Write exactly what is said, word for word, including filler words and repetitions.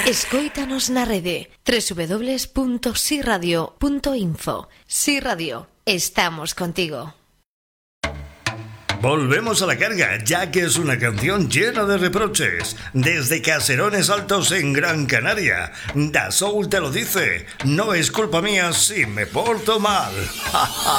Escóitanos na rede doble u doble u doble u punto si radio punto info. Si Radio, estamos contigo. Volvemos a la carga, ya que es una canción llena de reproches. Desde Caserones Altos en Gran Canaria, Da Soul te lo dice. No es culpa mía si me porto mal.